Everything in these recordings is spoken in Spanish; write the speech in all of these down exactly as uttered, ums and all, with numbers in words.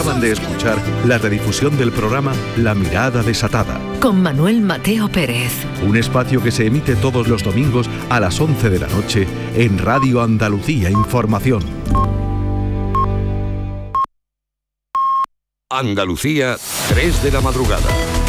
Acaban de escuchar la redifusión del programa La Mirada Desatada, con Manuel Mateo Pérez. Un espacio que se emite todos los domingos a las once de la noche en Radio Andalucía Información. Andalucía, tres de la madrugada.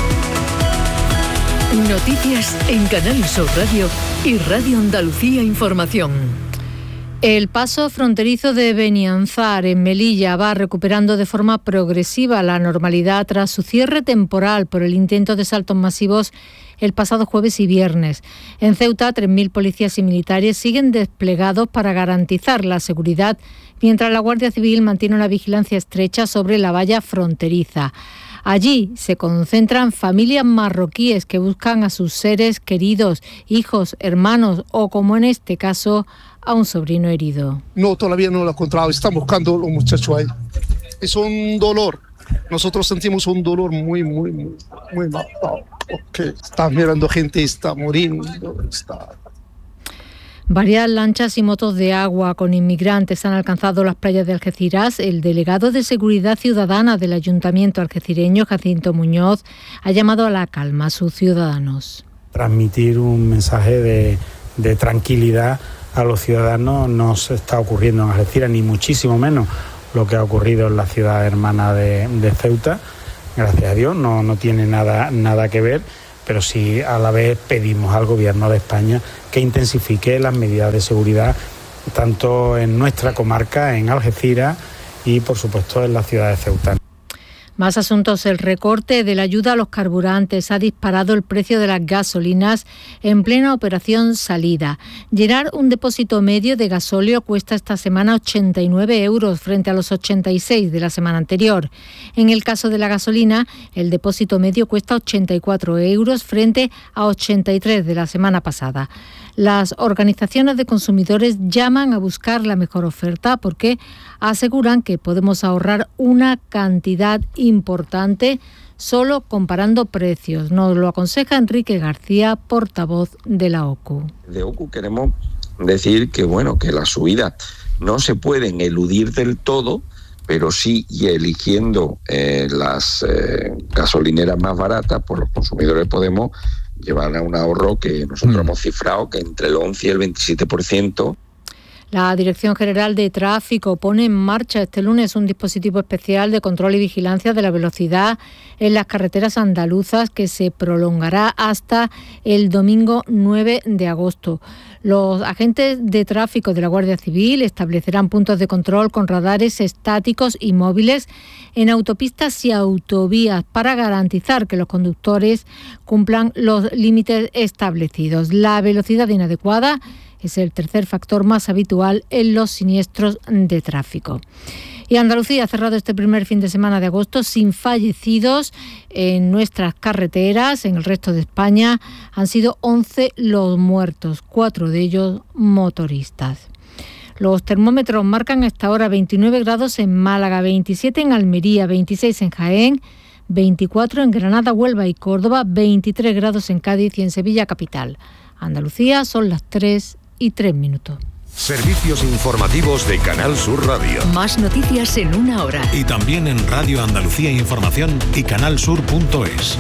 Noticias en Canal Sur Radio y Radio Andalucía Información. El paso fronterizo de Benianzar, en Melilla, va recuperando de forma progresiva la normalidad tras su cierre temporal por el intento de saltos masivos el pasado jueves y viernes. En Ceuta, tres mil policías y militares siguen desplegados para garantizar la seguridad, mientras la Guardia Civil mantiene una vigilancia estrecha sobre la valla fronteriza. Allí se concentran familias marroquíes que buscan a sus seres queridos, hijos, hermanos o, como en este caso, a un sobrino herido. No, todavía no lo he encontrado. Están buscando a los muchachos ahí. Es un dolor. Nosotros sentimos un dolor muy, muy, muy, muy mal. Porque está mirando gente, está muriendo, está... Varias lanchas y motos de agua con inmigrantes han alcanzado las playas de Algeciras. El delegado de Seguridad Ciudadana del Ayuntamiento algecireño, Jacinto Muñoz, ha llamado a la calma a sus ciudadanos. Transmitir un mensaje de, de tranquilidad a los ciudadanos. No se está ocurriendo en Algeciras, ni muchísimo menos lo que ha ocurrido en la ciudad hermana de, de Ceuta. Gracias a Dios, no, no tiene nada, nada que ver. Pero sí a la vez pedimos al Gobierno de España que intensifique las medidas de seguridad tanto en nuestra comarca, en Algeciras y por supuesto en la ciudad de Ceuta. Más asuntos. El recorte de la ayuda a los carburantes ha disparado el precio de las gasolinas en plena operación salida. Llenar un depósito medio de gasóleo cuesta esta semana ochenta y nueve euros frente a los ochenta y seis de la semana anterior. En el caso de la gasolina, el depósito medio cuesta ochenta y cuatro euros frente a ochenta y tres de la semana pasada. Las organizaciones de consumidores llaman a buscar la mejor oferta porque aseguran que podemos ahorrar una cantidad importante solo comparando precios. Nos lo aconseja Enrique García, portavoz de la O C U. De O C U queremos decir que bueno, que las subidas no se pueden eludir del todo, pero sí, y eligiendo eh, las eh, gasolineras más baratas, pues los consumidores podemos llevar a un ahorro que nosotros mm. hemos cifrado que entre el once y el veintisiete por ciento. La Dirección General de Tráfico pone en marcha este lunes un dispositivo especial de control y vigilancia de la velocidad en las carreteras andaluzas que se prolongará hasta el domingo nueve de agosto. Los agentes de tráfico de la Guardia Civil establecerán puntos de control con radares estáticos y móviles en autopistas y autovías para garantizar que los conductores cumplan los límites establecidos. La velocidad inadecuada es el tercer factor más habitual en los siniestros de tráfico. Y Andalucía ha cerrado este primer fin de semana de agosto sin fallecidos en nuestras carreteras. En el resto de España han sido once los muertos, cuatro de ellos motoristas. Los termómetros marcan hasta ahora veintinueve grados en Málaga, veintisiete en Almería, veintiséis en Jaén, veinticuatro en Granada, Huelva y Córdoba, veintitrés grados en Cádiz y en Sevilla capital. Andalucía, son las tres y tres minutos. Servicios informativos de Canal Sur Radio. Más noticias en una hora. Y también en Radio Andalucía Información y canalsur punto es.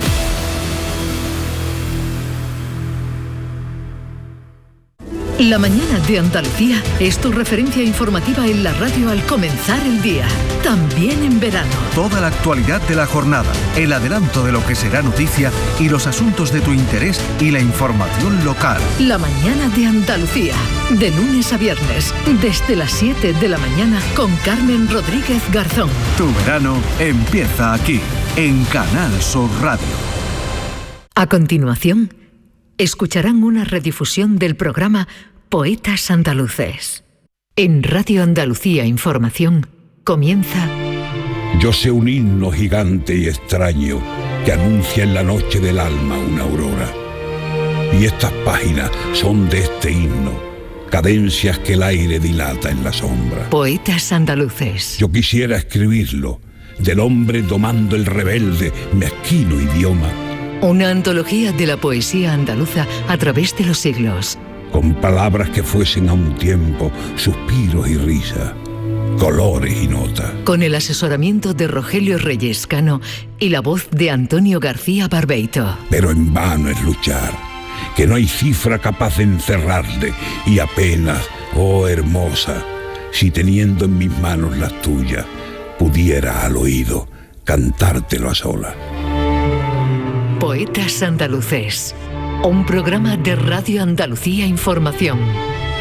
La mañana de Andalucía es tu referencia informativa en la radio al comenzar el día, también en verano. Toda la actualidad de la jornada, el adelanto de lo que será noticia y los asuntos de tu interés y la información local. La mañana de Andalucía, de lunes a viernes, desde las siete de la mañana con Carmen Rodríguez Garzón. Tu verano empieza aquí, en Canal Sur Radio. A continuación, escucharán una redifusión del programa Poetas Andaluces. En Radio Andalucía Información comienza... Yo sé un himno gigante y extraño que anuncia en la noche del alma una aurora. Y estas páginas son de este himno, cadencias que el aire dilata en la sombra. Poetas Andaluces. Yo quisiera escribirlo, del hombre domando el rebelde, mezquino idioma. Una antología de la poesía andaluza a través de los siglos. Con palabras que fuesen a un tiempo suspiros y risa. colores y notas. Con el asesoramiento de Rogelio Reyes Cano y la voz de Antonio García Barbeito. Pero en vano es luchar, que no hay cifra capaz de encerrarle, y apenas, oh hermosa, si teniendo en mis manos las tuyas, pudiera al oído cantártelo a solas. Poetas Andaluces, un programa de Radio Andalucía Información.